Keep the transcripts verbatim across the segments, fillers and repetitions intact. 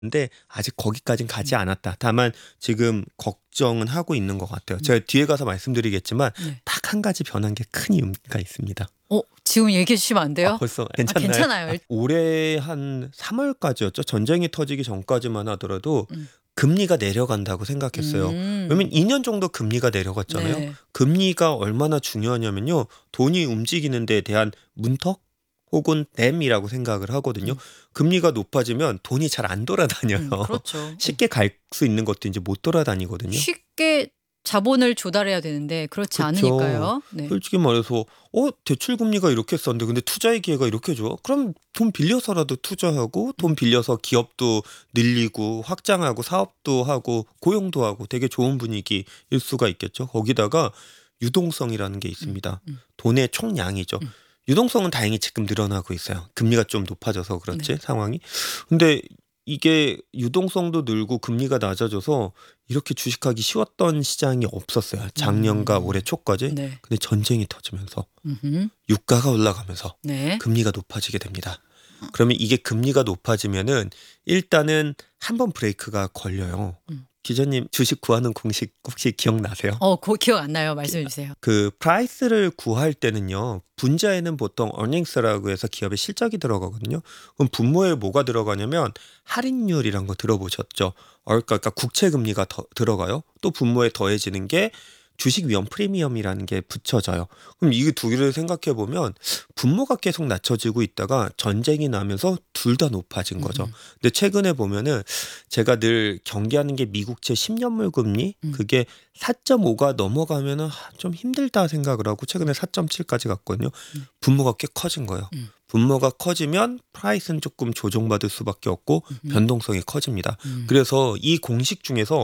근데 아직 거기까진 가지 음. 않았다. 다만 지금 걱정은 하고 있는 것 같아요. 음. 제가 뒤에 가서 말씀드리겠지만 네. 딱 한 가지 변한 게 큰 이유가 있습니다. 어 지금 얘기해 주시면 안 아 돼요? 벌써 아 괜찮나요? 괜찮아요. 아 일 올해 한 삼월까지였죠. 전쟁이 터지기 전까지만 하더라도 음. 금리가 내려간다고 생각했어요. 음. 왜냐면 이 년 정도 금리가 내려갔잖아요. 네. 금리가 얼마나 중요하냐면요. 돈이 움직이는 데에 대한 문턱 혹은 댐이라고 생각을 하거든요. 음. 금리가 높아지면 돈이 잘 안 돌아다녀요. 음 그렇죠. 어. 쉽게 갈 수 있는 것도 이제 못 돌아다니거든요. 쉽게 자본을 조달해야 되는데 그렇지 그쵸. 않으니까요. 네. 솔직히 말해서 어 대출 금리가 이렇게 싼데 근데 투자의 기회가 이렇게 좋아? 그럼 돈 빌려서라도 투자하고 돈 빌려서 기업도 늘리고 확장하고 사업도 하고 고용도 하고 되게 좋은 분위기일 수가 있겠죠. 거기다가 유동성이라는 게 음. 있습니다. 음. 돈의 총량이죠. 음. 유동성은 다행히 지금 늘어나고 있어요. 금리가 좀 높아져서 그렇지 네. 상황이. 근데 이게 유동성도 늘고 금리가 낮아져서 이렇게 주식하기 쉬웠던 시장이 없었어요. 작년과 음. 올해 초까지. 네. 근데 전쟁이 터지면서 음흠. 유가가 올라가면서 네. 금리가 높아지게 됩니다. 그러면 이게 금리가 높아지면은 일단은 한 번 브레이크가 걸려요. 음. 기자님 주식 구하는 공식 혹시 기억나세요? 어 그 기억 안 나요. 말씀해 주세요. 그 프라이스를 구할 때는요. 분자에는 보통 earnings라고 해서 기업의 실적이 들어가거든요. 그럼 분모에 뭐가 들어가냐면 할인율이란 거 들어보셨죠? 어, 그러니까 국채 금리가 더 들어가요. 또 분모에 더해지는 게 주식 위험 프리미엄이라는 게 붙여져요. 그럼 이 두 개를 생각해 보면 분모가 계속 낮춰지고 있다가 전쟁이 나면서 둘 다 높아진 거죠. 음. 근데 최근에 보면은 제가 늘 경계하는 게 미국채 십 년물 금리 음. 그게 사 점 오가 넘어가면은 좀 힘들다 생각을 하고 최근에 사 점 칠까지 갔거든요. 음. 분모가 꽤 커진 거예요. 음. 분모가 커지면 프라이스는 조금 조정받을 수밖에 없고 음흠. 변동성이 커집니다. 음. 그래서 이 공식 중에서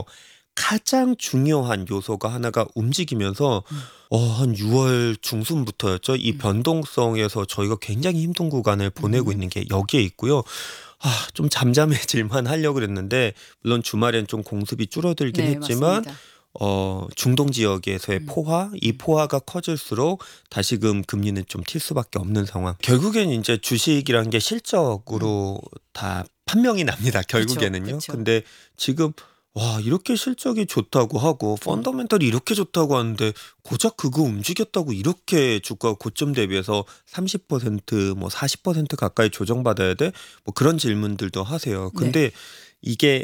가장 중요한 요소가 하나가 움직이면서 음. 어, 한 유월 중순부터였죠. 이 음. 변동성에서 저희가 굉장히 힘든 구간을 보내고 음. 있는 게 여기에 있고요. 아, 좀 잠잠해질만 하려고 그랬는데 물론 주말엔 좀 공습이 줄어들긴 네 했지만 맞습니다. 어, 중동 지역에서의 음. 포화, 이 음. 포화가 커질수록 다시금 금리는 좀 튈 수밖에 없는 상황. 결국엔 이제 주식이란 게 음. 실적으로 다 판명이 납니다. 그쵸. 결국에는요. 그쵸. 근데 지금 와 이렇게 실적이 좋다고 하고 음. 펀더멘털이 이렇게 좋다고 하는데 고작 그거 움직였다고 이렇게 주가 고점 대비해서 삼십 퍼센트 뭐 사십 퍼센트 가까이 조정받아야 돼? 뭐 그런 질문들도 하세요. 네. 근데 이게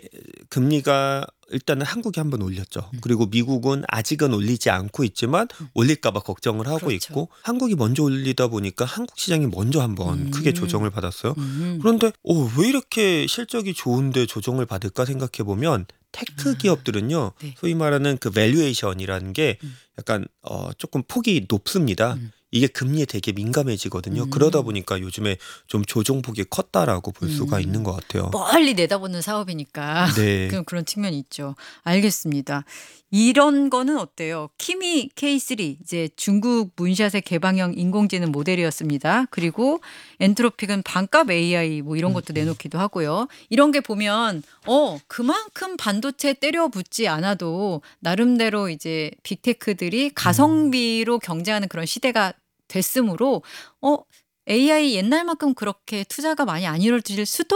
금리가 일단은 한국이 한번 올렸죠. 음. 그리고 미국은 아직은 올리지 않고 있지만 음. 올릴까 봐 걱정을 하고 그렇죠. 있고 한국이 먼저 올리다 보니까 한국 시장이 먼저 한번 크게 음. 조정을 받았어요. 음. 그런데 어, 왜 이렇게 실적이 좋은데 조정을 받을까 생각해 보면 테크 아. 기업들은요. 네. 소위 말하는 그 밸류에이션이라는 게 음. 약간 어, 조금 폭이 높습니다. 음. 이게 금리에 되게 민감해지거든요. 그러다 음. 보니까 요즘에 좀 조정폭이 컸다라고 볼 수가 있는 음. 것 같아요. 멀리 내다보는 사업이니까 네. 그런 그런 측면이 있죠. 알겠습니다. 이런 거는 어때요? 키미 케이 쓰리 이제 중국 문샷의 개방형 인공지능 모델이었습니다. 그리고 엔트로픽은 반값 에이아이 뭐 이런 것도 음. 내놓기도 하고요. 이런 게 보면 어 그만큼 반도체 때려 붙지 않아도 나름대로 이제 빅테크들이 가성비로 경쟁하는 그런 시대가 됐으므로 어 에이아이 옛날만큼 그렇게 투자가 많이 안 이루어질 수도 음.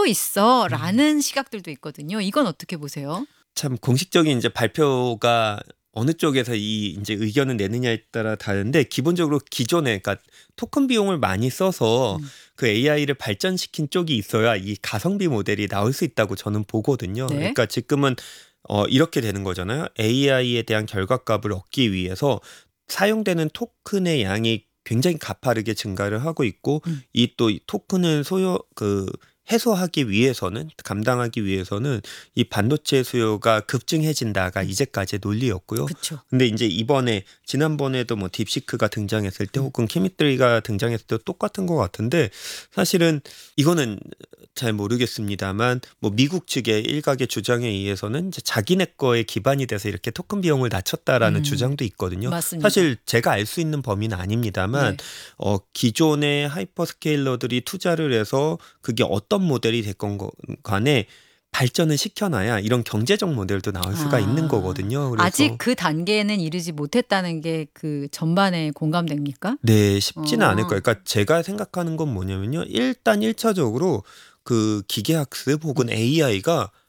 있어라는 시각들도 있거든요. 이건 어떻게 보세요? 참 공식적인 이제 발표가 어느 쪽에서 이 인제 의견을 내느냐에 따라 다른데 기본적으로 기존에 그러니까 토큰 비용을 많이 써서 음. 그 에이아이를 발전시킨 쪽이 있어야 이 가성비 모델이 나올 수 있다고 저는 보거든요. 네. 그러니까 지금은 어, 이렇게 되는 거잖아요. 에이아이에 대한 결과값을 얻기 위해서 사용되는 토큰의 양이 굉장히 가파르게 증가를 하고 있고 음. 이 또 이 토큰을 소요 그 해소하기 위해서는 감당하기 위해서는 이 반도체 수요가 급증해진다가 음. 이제까지의 논리였고요. 그쵸. 근데 인제 이번에 지난번에도 뭐 딥시크가 등장했을 때 음. 혹은 키미쓰리가 등장했을 때 똑같은 것 같은데 사실은 이거는 잘 모르겠습니다만 뭐 미국 측의 일각의 주장에 의해서는 이제 자기네 거에 기반이 돼서 이렇게 토큰 비용을 낮췄다라는 음. 주장도 있거든요. 맞습니다. 사실 제가 알 수 있는 범위는 아닙니다만 네. 어, 기존의 하이퍼스케일러들이 투자를 해서 그게 어떤 모델이 됐건 거- 간에 발전을 시켜놔야 이런 경제적 모델도 나올 수가 있는 아. 거거든요. 그래서 아직 그 단계에는 이르지 못했다는 게 그 전반에 공감됩니까? 네, 쉽지는 않을 어. 거예요. 그러니까 제가 생각하는 건 뭐냐면요. 일단 일 차적으로 그 기계학습 혹은 에이아이가